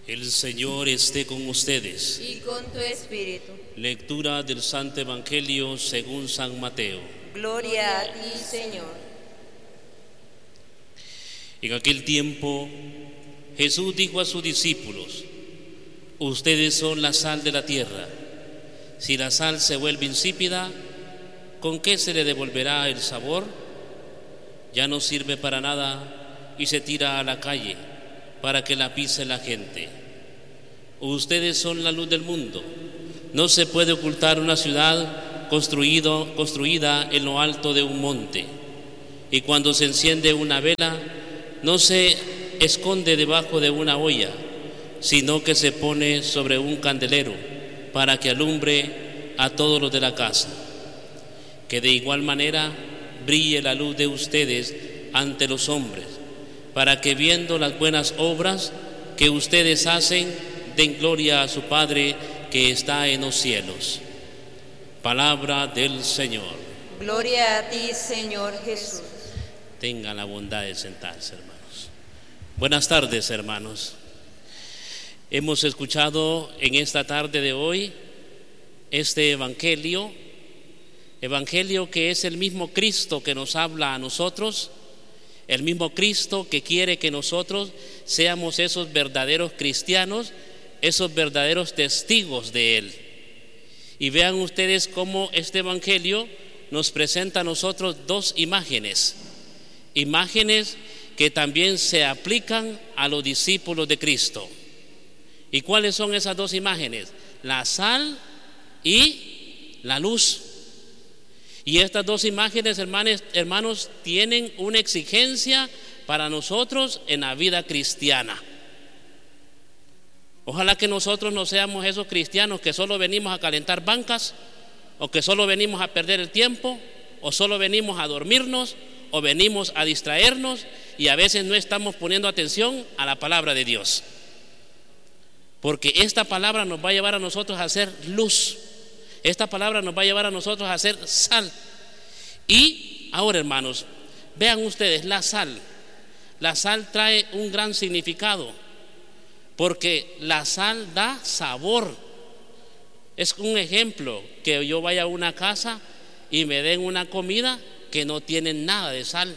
El Señor esté con ustedes. Y con tu espíritu. Lectura del Santo Evangelio según San Mateo. Gloria a ti, Señor. En aquel tiempo, Jesús dijo a sus discípulos: ustedes son la sal de la tierra. Si la sal se vuelve insípida, ¿con qué se le devolverá el sabor? Ya no sirve para nada y se tira a la calle para que la pise la gente. Ustedes son la luz del mundo. No se puede ocultar una ciudad construida en lo alto de un monte. Y cuando se enciende una vela, no se esconde debajo de una olla, sino que se pone sobre un candelero para que alumbre a todos los de la casa. Que de igual manera brille la luz de ustedes ante los hombres, para que viendo las buenas obras que ustedes hacen, den gloria a su Padre que está en los cielos. Palabra del Señor. Gloria a ti, Señor Jesús. Tengan la bondad de sentarse, hermanos. Buenas tardes, hermanos. Hemos escuchado en esta tarde de hoy este evangelio que es el mismo Cristo que nos habla a nosotros, el mismo Cristo que quiere que nosotros seamos esos verdaderos cristianos, esos verdaderos testigos de Él. Y vean ustedes cómo este evangelio nos presenta a nosotros dos imágenes que también se aplican a los discípulos de Cristo. ¿Y cuáles son esas dos imágenes? La sal y la luz. Y estas dos imágenes, hermanos, tienen una exigencia para nosotros en la vida cristiana. Ojalá que nosotros no seamos esos cristianos que solo venimos a calentar bancas, o que solo venimos a perder el tiempo, o solo venimos a dormirnos, o venimos a distraernos, y a veces no estamos poniendo atención a la palabra de Dios. Porque esta palabra nos va a llevar a nosotros a ser luz. Esta palabra nos va a llevar a nosotros a ser sal. Y ahora, hermanos, vean ustedes, la sal trae un gran significado, porque la sal da sabor. Es un ejemplo que yo vaya a una casa y me den una comida que no tiene nada de sal.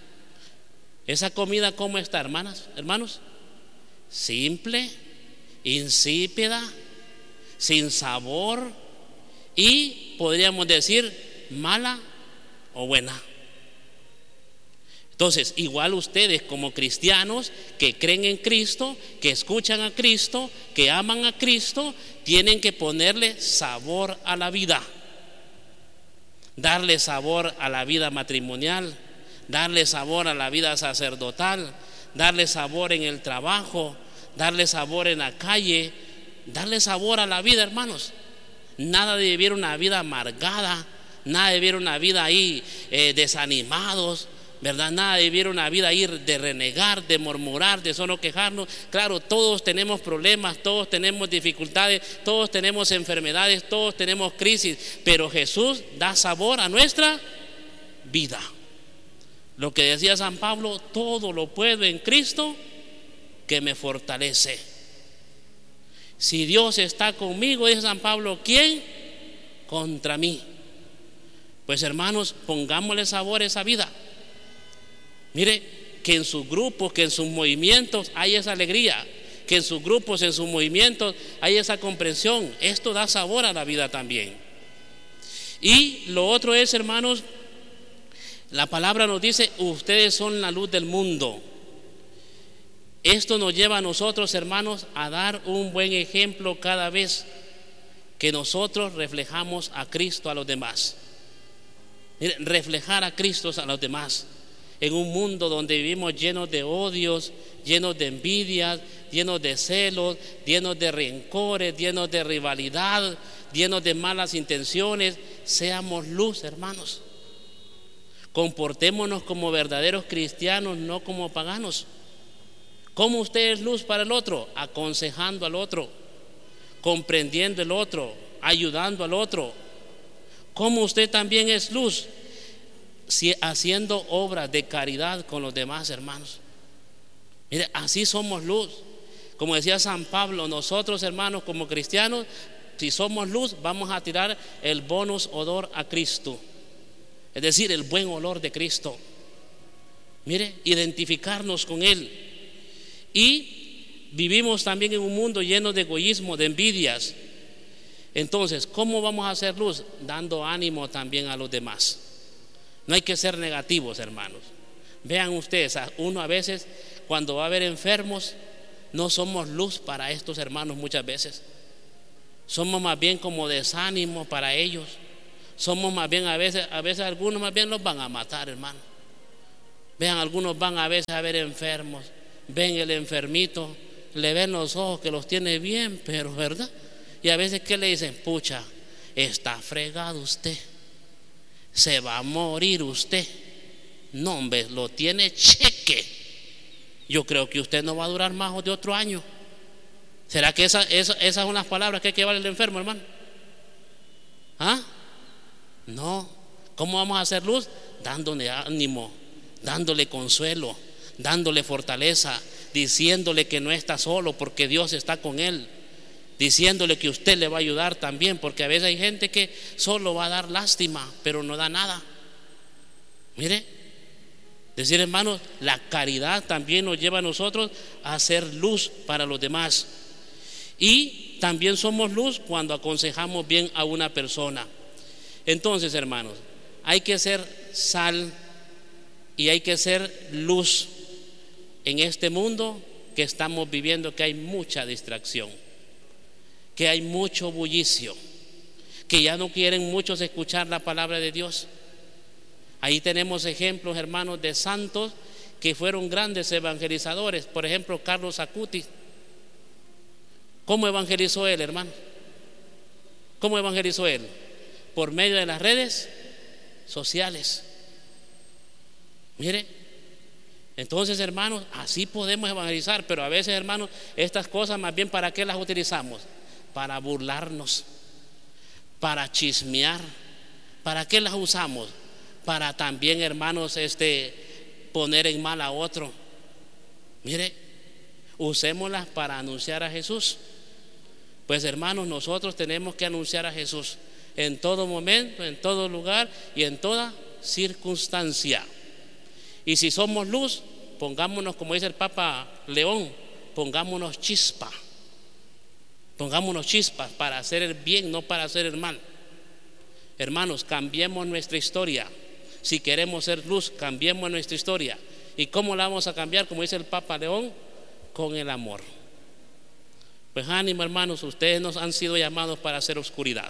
Esa comida, ¿cómo está, hermanos? Simple, insípida, sin sabor, y podríamos decir mala o buena. Entonces, igual ustedes como cristianos que creen en Cristo, que escuchan a Cristo, que aman a Cristo, tienen que ponerle sabor a la vida, darle sabor a la vida matrimonial, darle sabor a la vida sacerdotal, darle sabor en el trabajo, darle sabor en la calle, darle sabor a la vida, hermanos. Nada de vivir una vida amargada, nada de vivir una vida ahí desanimados, ¿verdad? Nada de vivir una vida ahí de renegar, de murmurar, de solo quejarnos. Claro, todos tenemos problemas, todos tenemos dificultades, todos tenemos enfermedades, todos tenemos crisis, pero Jesús da sabor a nuestra vida. Lo que decía San Pablo: todo lo puedo en Cristo que me fortalece. Si Dios está conmigo, dice San Pablo, ¿quién contra mí? Pues, hermanos, pongámosle sabor a esa vida. Mire, que en sus grupos, que en sus movimientos hay esa alegría, que en sus grupos, en sus movimientos hay esa comprensión. Esto da sabor a la vida también. Y lo otro es, hermanos, la palabra nos dice: ustedes son la luz del mundo. Esto nos lleva a nosotros, hermanos, a dar un buen ejemplo cada vez que nosotros reflejamos a Cristo a los demás. Mire, reflejar a Cristo a los demás en un mundo donde vivimos llenos de odios, llenos de envidias, llenos de celos, llenos de rencores, llenos de rivalidad, llenos de malas intenciones. Seamos luz, hermanos. Comportémonos como verdaderos cristianos, no como paganos. ¿Cómo usted es luz para el otro? Aconsejando al otro, comprendiendo al otro, ayudando al otro. ¿Cómo usted también es luz? Haciendo obras de caridad con los demás, hermanos. Mire, así somos luz. Como decía San Pablo, nosotros, hermanos, como cristianos, si somos luz, vamos a tirar el bonus odor a Cristo, es decir, el buen olor de Cristo. Mire, identificarnos con Él. Y vivimos también en un mundo lleno de egoísmo, de envidias. Entonces, ¿cómo vamos a hacer luz? Dando ánimo también a los demás. No hay que ser negativos, hermanos. Vean ustedes, uno a veces cuando va a haber enfermos, no somos luz para estos hermanos muchas veces. Somos más bien como desánimo para ellos. Somos más bien a veces algunos más bien los van a matar, hermano. Vean, algunos van a veces a ver enfermos, ven el enfermito, le ven los ojos que los tiene bien, pero ¿verdad? Y a veces ¿qué le dicen? Pucha, está fregado usted, se va a morir usted. No, hombre, lo tiene cheque. Yo creo que usted no va a durar más de otro año. ¿Será que esas son las palabras que hay que llevar al enfermo, hermano? ¿Ah? No. ¿Cómo vamos a hacer luz? Dándole ánimo, dándole consuelo, dándole fortaleza, diciéndole que no está solo porque Dios está con él, diciéndole que usted le va a ayudar también, porque a veces hay gente que solo va a dar lástima, pero no da nada. Mire, decir, hermanos, la caridad también nos lleva a nosotros a hacer luz para los demás. Y también somos luz cuando aconsejamos bien a una persona. Entonces, hermanos, hay que ser sal y hay que ser luz en este mundo que estamos viviendo, que hay mucha distracción, que hay mucho bullicio, que ya no quieren muchos escuchar la palabra de Dios. Ahí tenemos ejemplos, hermanos, de santos que fueron grandes evangelizadores. Por ejemplo, Carlos Acutis. ¿Cómo evangelizó él, hermano? ¿Cómo evangelizó él? Por medio de las redes sociales. Mire, entonces, hermanos, así podemos evangelizar. Pero a veces, hermanos, estas cosas más bien, ¿para qué las utilizamos? Para burlarnos, para chismear. ¿Para qué las usamos? Para también, hermanos, poner en mal a otro. Mire, usémoslas para anunciar a Jesús. Pues, hermanos, nosotros tenemos que anunciar a Jesús en todo momento, en todo lugar y en toda circunstancia. Y si somos luz, pongámonos, como dice el Papa León, pongámonos chispas para hacer el bien, no para hacer el mal. Hermanos, cambiemos nuestra historia. Si queremos ser luz, cambiemos nuestra historia. ¿Y cómo la vamos a cambiar? Como dice el Papa León, con el amor. Pues ánimo, hermanos, ustedes no han sido llamados para hacer oscuridad,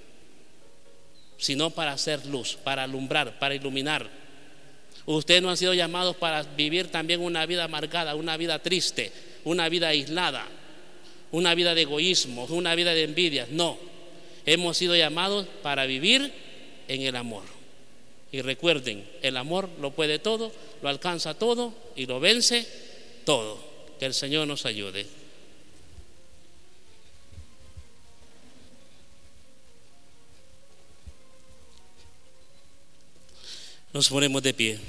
sino para hacer luz, para alumbrar, para iluminar. Ustedes no han sido llamados para vivir también una vida amargada, una vida triste, una vida aislada, una vida de egoísmo, una vida de envidia. No, hemos sido llamados para vivir en el amor. Y recuerden, el amor lo puede todo, lo alcanza todo y lo vence todo. Que el Señor nos ayude. Nos ponemos de pie.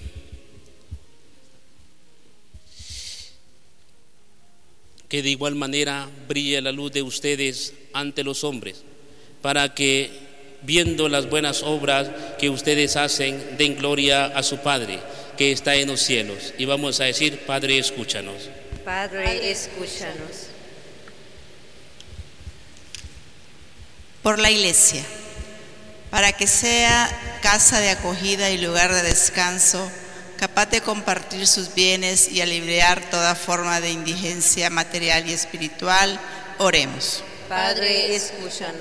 Que de igual manera brille la luz de ustedes ante los hombres, para que, viendo las buenas obras que ustedes hacen, den gloria a su Padre que está en los cielos. Y vamos a decir: Padre, escúchanos. Padre, escúchanos. Por la Iglesia, para que sea casa de acogida y lugar de descanso, capaz de compartir sus bienes y aliviar toda forma de indigencia material y espiritual, oremos. Padre, escúchanos.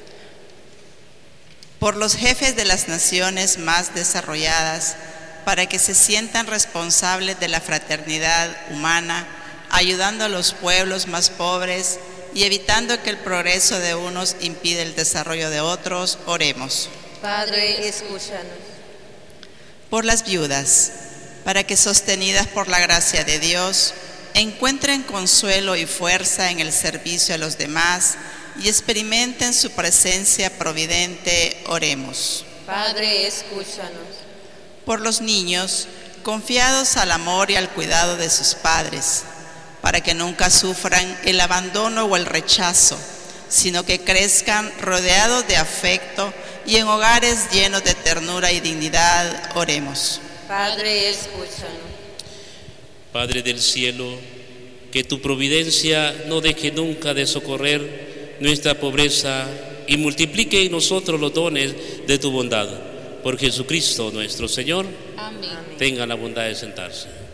Por los jefes de las naciones más desarrolladas, para que se sientan responsables de la fraternidad humana, ayudando a los pueblos más pobres y evitando que el progreso de unos impida el desarrollo de otros, oremos. Padre, escúchanos. Por las viudas, para que sostenidas por la gracia de Dios, encuentren consuelo y fuerza en el servicio a los demás y experimenten su presencia providente, oremos. Padre, escúchanos. Por los niños, confiados al amor y al cuidado de sus padres, para que nunca sufran el abandono o el rechazo, sino que crezcan rodeados de afecto y en hogares llenos de ternura y dignidad. Oremos. Padre, escúchanos. Padre del cielo, que tu providencia no deje nunca de socorrer nuestra pobreza y multiplique en nosotros los dones de tu bondad. Por Jesucristo nuestro Señor. Amén. Tenga la bondad de sentarse.